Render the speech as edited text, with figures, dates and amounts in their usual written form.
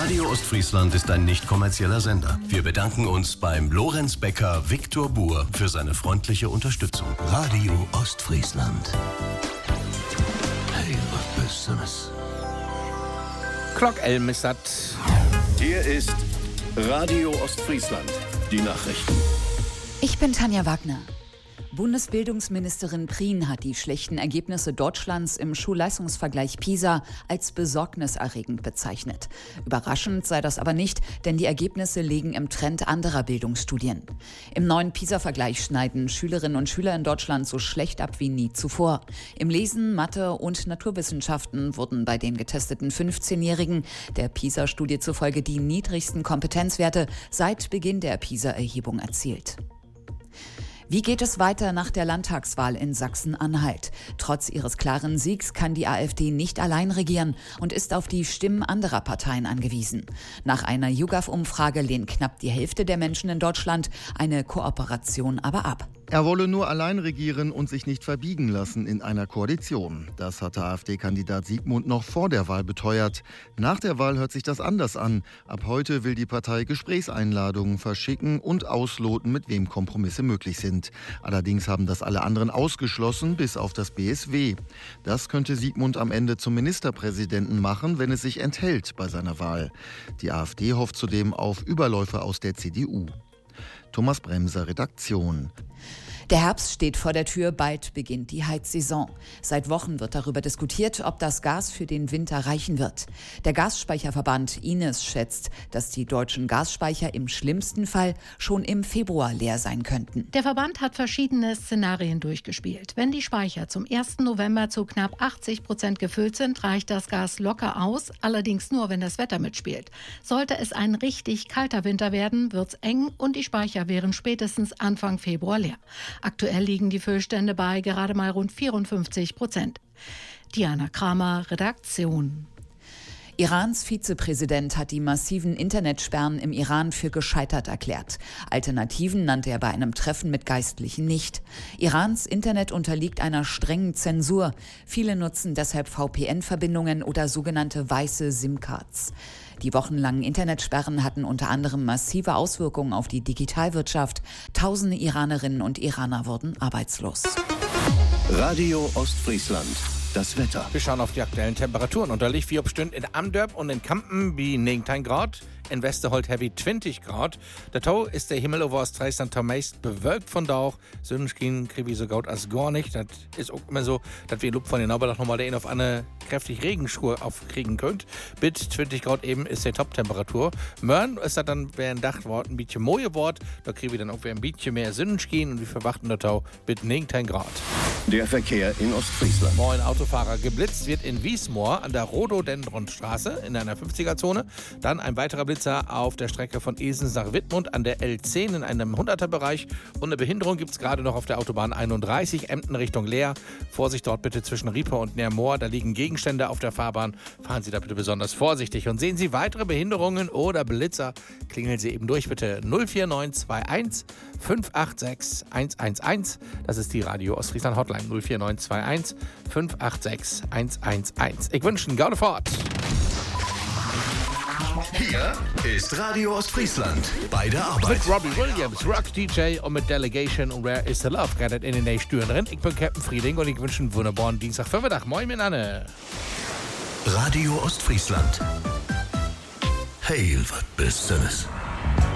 Radio Ostfriesland ist ein nicht kommerzieller Sender. Wir bedanken uns beim Lorenz Becker Viktor Buhr für seine freundliche Unterstützung. Radio Ostfriesland. Hey, was bist du das? Glock Elm ist das. Hier ist Radio Ostfriesland. Die Nachrichten. Ich bin Tanja Wagner. Bundesbildungsministerin Prien hat die schlechten Ergebnisse Deutschlands im Schulleistungsvergleich PISA als besorgniserregend bezeichnet. Überraschend sei das aber nicht, denn die Ergebnisse liegen im Trend anderer Bildungsstudien. Im neuen PISA-Vergleich schneiden Schülerinnen und Schüler in Deutschland so schlecht ab wie nie zuvor. Im Lesen, Mathe und Naturwissenschaften wurden bei den getesteten 15-Jährigen der PISA-Studie zufolge die niedrigsten Kompetenzwerte seit Beginn der PISA-Erhebung erzielt. Wie geht es weiter nach der Landtagswahl in Sachsen-Anhalt? Trotz ihres klaren Siegs kann die AfD nicht allein regieren und ist auf die Stimmen anderer Parteien angewiesen. Nach einer YouGov-Umfrage lehnt knapp die Hälfte der Menschen in Deutschland eine Kooperation aber ab. Er wolle nur allein regieren und sich nicht verbiegen lassen in einer Koalition. Das hatte AfD-Kandidat Siegmund noch vor der Wahl beteuert. Nach der Wahl hört sich das anders an. Ab heute will die Partei Gesprächseinladungen verschicken und ausloten, mit wem Kompromisse möglich sind. Allerdings haben das alle anderen ausgeschlossen, bis auf das BSW. Das könnte Siegmund am Ende zum Ministerpräsidenten machen, wenn es sich enthält bei seiner Wahl. Die AfD hofft zudem auf Überläufe aus der CDU. Thomas Bremser, Redaktion. Der Herbst steht vor der Tür, bald beginnt die Heizsaison. Seit Wochen wird darüber diskutiert, ob das Gas für den Winter reichen wird. Der Gasspeicherverband Ines schätzt, dass die deutschen Gasspeicher im schlimmsten Fall schon im Februar leer sein könnten. Der Verband hat verschiedene Szenarien durchgespielt. Wenn die Speicher zum 1. November zu knapp 80% gefüllt sind, reicht das Gas locker aus, allerdings nur, wenn das Wetter mitspielt. Sollte es ein richtig kalter Winter werden, wird's eng und die Speicher wären spätestens Anfang Februar leer. Aktuell liegen die Füllstände bei gerade mal rund 54%. Diana Kramer, Redaktion. Irans Vizepräsident hat die massiven Internetsperren im Iran für gescheitert erklärt. Alternativen nannte er bei einem Treffen mit Geistlichen nicht. Irans Internet unterliegt einer strengen Zensur. Viele nutzen deshalb VPN-Verbindungen oder sogenannte weiße SIM-Cards. Die wochenlangen Internetsperren hatten unter anderem massive Auswirkungen auf die Digitalwirtschaft. Tausende Iranerinnen und Iraner wurden arbeitslos. Radio Ostfriesland. Das Wetter. Wir schauen auf die aktuellen Temperaturen. Und da liegt wie Stunden in Amdörp und in Kampen wie 19 Grad. In Westerholt heavy 20 Grad. Der Tau ist der Himmel über Ostfriesland meist bewölkt von Dauch. Sonnenschein kriege ich so gut als gar nicht. Das ist auch immer so, dass wir in Luft von den Nauberdach nochmal den auf eine kräftig Regenschuhe aufkriegen könnt. Bis 20 Grad eben ist die Top-Temperatur. Morgen ist das dann während Dachwort ein bisschen mooie Wort. Da kriegen wir dann auch wieder ein bisschen mehr Sonnenschein und wir verwachten der Tau mit 19 Grad. Der Verkehr in Ostfriesland. Moin Autofahrer. Geblitzt wird in Wiesmoor an der Rhododendronstraße in einer 50er-Zone. Dann ein weiterer Blitzer auf der Strecke von Esens nach Wittmund an der L10 in einem 100er-Bereich. Und eine Behinderung gibt es gerade noch auf der Autobahn 31, Emden Richtung Leer. Vorsicht dort bitte zwischen Rieper und Neermoor. Da liegen Gegenstände auf der Fahrbahn. Fahren Sie da bitte besonders vorsichtig. Und sehen Sie weitere Behinderungen oder Blitzer, klingeln Sie eben durch bitte 04921 586 111. Das ist die Radio Ostfriesland Hotline 04921 586 111. Ich wünsche Ihnen gute Fahrt. Hier ist Radio Ostfriesland bei der Arbeit. Mit Robbie Williams, Rock DJ und mit Delegation und Where is the Love? Gerade in den nächsten Stunden drin. Ich bin Captain Frieding und ich wünsche einen wunderbaren Dienstagvormittag. Moin miteinander. Radio Ostfriesland. Hey, was bist du das?